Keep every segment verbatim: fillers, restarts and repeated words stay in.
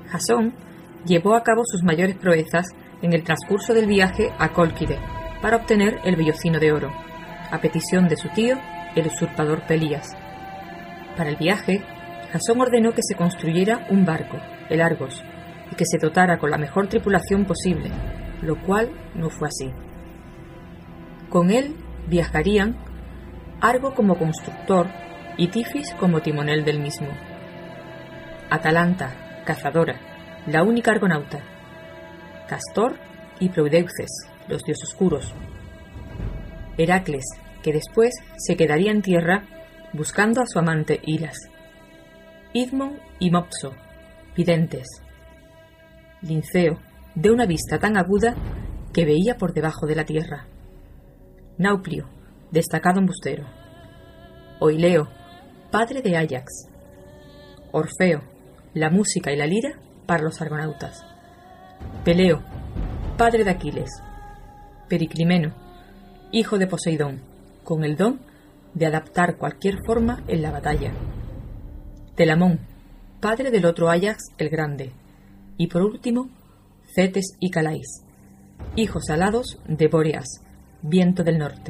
Jasón llevó a cabo sus mayores proezas en el transcurso del viaje a Cólquide para obtener el vellocino de oro, a petición de su tío, el usurpador Pelías. Para el viaje, Jasón ordenó que se construyera un barco, el Argos, y que se dotara con la mejor tripulación posible, lo cual no fue así. Con él viajarían Argo como constructor y Tifis como timonel del mismo. Atalanta, cazadora, la única argonauta. Castor y Proudeuces, los dios oscuros. Heracles, que después se quedaría en tierra buscando a su amante Hilas. Idmon y Mopso, videntes. Linceo, de una vista tan aguda que veía por debajo de la tierra. Nauplio, destacado embustero. Oileo, padre de Áyax. Orfeo, la música y la lira para los argonautas. Peleo, padre de Aquiles. Periclimeno, hijo de Poseidón, con el don de adaptar cualquier forma en la batalla. Telamón, padre del otro Áyax el Grande. Y por último, Cetes y Calais, hijos alados de Bóreas, viento del norte.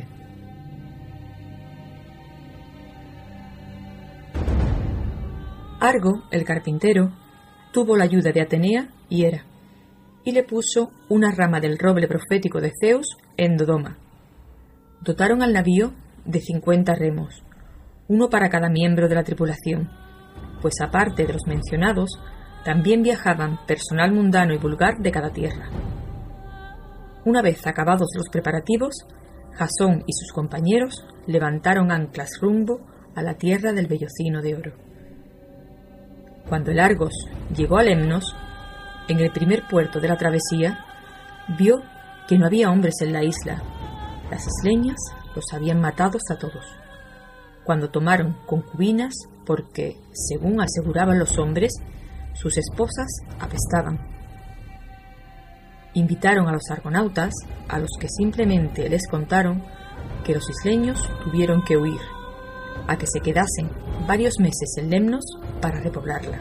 Argo, el carpintero, tuvo la ayuda de Atenea y Hera, y le puso una rama del roble profético de Zeus en Dodoma. Dotaron al navío de cincuenta remos, uno para cada miembro de la tripulación, pues aparte de los mencionados, también viajaban personal mundano y vulgar de cada tierra. Una vez acabados los preparativos, Jasón y sus compañeros levantaron anclas rumbo a la tierra del vellocino de oro. Cuando el Argos llegó a Lemnos, en el primer puerto de la travesía, vio que no había hombres en la isla. Las isleñas los habían matado a todos. Cuando tomaron concubinas, porque, según aseguraban los hombres, sus esposas apestaban. Invitaron a los argonautas, a los que simplemente les contaron que los isleños tuvieron que huir, a que se quedasen varios meses en Lemnos para repoblarla.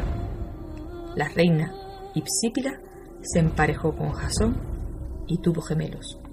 La reina Hipsípila se emparejó con Jasón y tuvo gemelos.